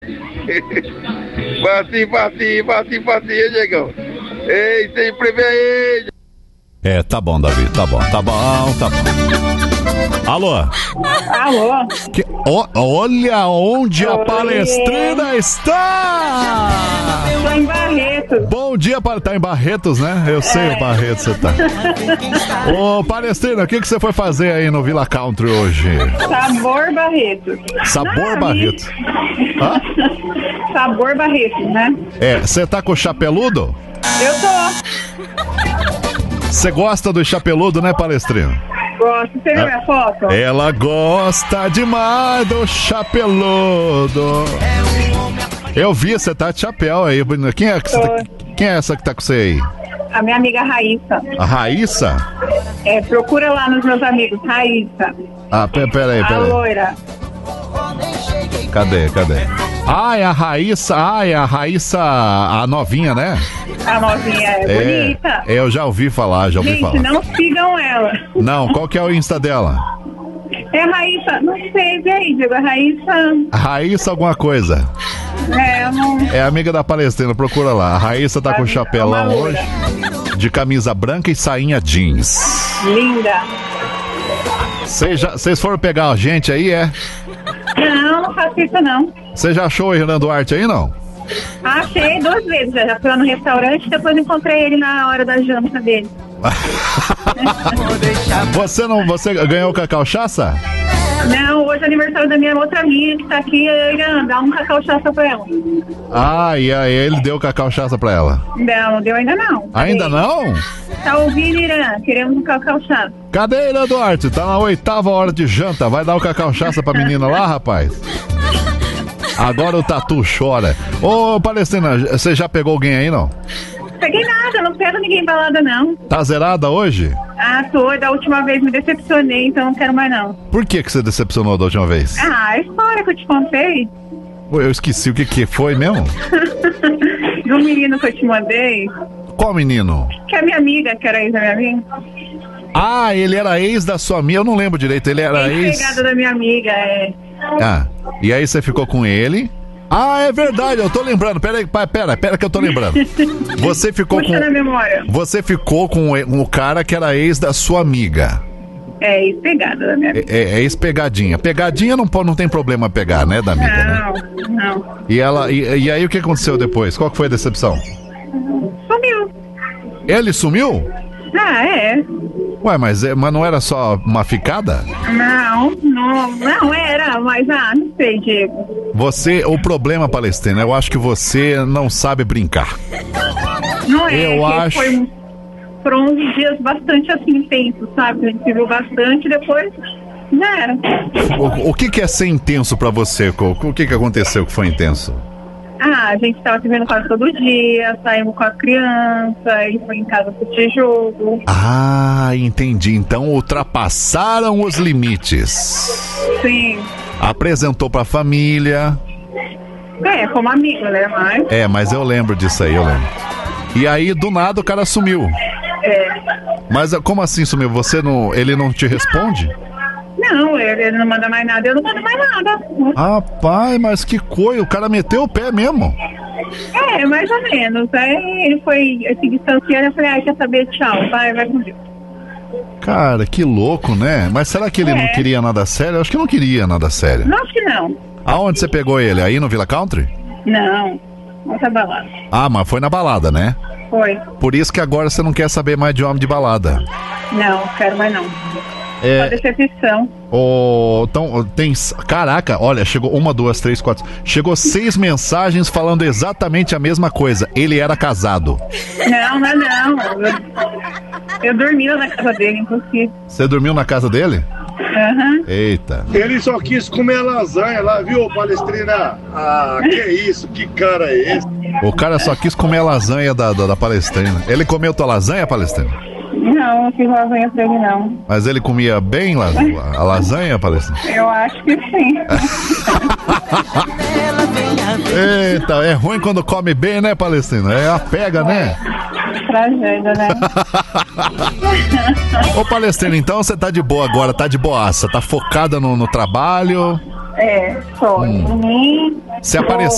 Facinho, Diegão. Ei, sempre vem aí. Tá bom, Davi, tá bom. Alô? Alô? Olha onde a Palestrina está! Estou em Barretos. Bom dia, tá em Barretos, né? Eu sei o Barretos você tá. Ô, Palestrina, o que você foi fazer aí no Villa Country hoje? Sabor Barretos. Sabor Barretos. Hã? Sabor Barretos, né? Você tá com o chapeludo? Eu tô. Você gosta do chapeludo, né, Palestrina? Gosto. Você viu minha foto? Ela gosta demais do chapeludo. Eu vi, você tá de chapéu aí. Quem é essa que tá com você aí? A minha amiga Raíssa. A Raíssa? Procura lá nos meus amigos, Raíssa. Peraí. A loira. Cadê? É a Raíssa, a novinha, né? A novinha bonita. Eu já ouvi falar, Gente, não sigam ela. Não, qual que é o Insta dela? É a Raíssa, não sei, vê aí, Diego, a Raíssa... Raíssa alguma coisa. Eu não... É amiga da Palestrina, procura lá. A Raíssa tá com chapelão hoje, de camisa branca e sainha jeans. Linda. Vocês foram pegar a gente aí, Não faço isso não. Você já achou o Hernan Duarte aí, não? Achei 2 vezes, já fui lá no restaurante, depois encontrei ele na hora da janta dele. Você ganhou cacau-chaça? Não, hoje é aniversário da minha outra amiga que tá aqui, Irã, dá um cacau-chaça pra ela. E aí ele deu cacau-chaça pra ela? Não deu ainda não. Ainda não? Tá ouvindo, Irã? Queremos um cacau-chaça. Cadê Irã Duarte? Tá na 8ª hora de janta, vai dar o cacau-chaça pra menina lá, rapaz? Agora o Tatu chora. Ô, Palestrina, você já pegou alguém aí, não? Peguei nada, não pego ninguém em balada, não. Tá zerada hoje? Tô, da última vez me decepcionei, então não quero mais, não. Por que você decepcionou da última vez? A história que eu te contei. Eu esqueci o que foi mesmo? Do menino que eu te mandei. Qual menino? Que é minha amiga, que era ex da minha amiga. Ele era ex da sua amiga, eu não lembro direito, ele era ex... Pegada da minha amiga, e aí você ficou com ele... é verdade, eu tô lembrando. Pera que eu tô lembrando. Você ficou Puxa na memória. Você ficou com o cara que era ex da sua amiga. Ex-pegada da minha amiga. Ex-pegadinha. Pegadinha não tem problema pegar, né, da amiga, Não. E aí o que aconteceu depois? Qual que foi a decepção? Sumiu. Ele sumiu? Ué, mas não era só uma ficada? Não era, mas não sei, Diego. O problema, Palestrina, eu acho que você não sabe brincar. Não foram uns dias bastante assim intensos, sabe? A gente se viu bastante, depois já era. O que é ser intenso pra você? O que aconteceu que foi intenso? A gente tava se vendo quase todo dia, saímos com a criança, ele foi em casa assistir jogo. Entendi. Então ultrapassaram os limites. Sim. Apresentou pra família. Como amigo, né? Mas eu lembro disso aí, E aí, do nada, o cara sumiu. Mas como assim sumiu? Ele não te responde? Não, ele não manda mais nada, eu não mando mais nada. Rapaz, mas que coisa, o cara meteu o pé mesmo. Mais ou menos. Aí ele foi se distanciando, eu falei, quer saber, tchau, vai com Deus. Cara, que louco, né? Mas será que ele não queria nada sério? Eu acho que não queria nada sério. Não, acho que não. Aonde você pegou ele? Aí no Villa Country? Não, outra balada. Mas foi na balada, né? Foi. Por isso que agora você não quer saber mais de homem de balada. Não, quero mais não. Só decepção. Então, caraca, olha, chegou 1, 2, 3, 4. Chegou 6 mensagens falando exatamente a mesma coisa. Ele era casado. Não. Eu dormi na casa dele, impossível. Você dormiu na casa dele? Eita. Ele só quis comer a lasanha lá, viu, Palestrina? Que isso? Que cara é esse? O cara só quis comer a lasanha da Palestrina. Ele comeu tua lasanha, Palestrina? Não fiz lasanha pra ele, não. Mas ele comia bem a lasanha, Palestrina? Eu acho que sim. Eita, é ruim quando come bem, né, Palestrina? A pega, né? Tragédia, né? Ô, Palestrina, então você tá de boa agora, tá de boaça, tá focada no trabalho? Só. Se aparecer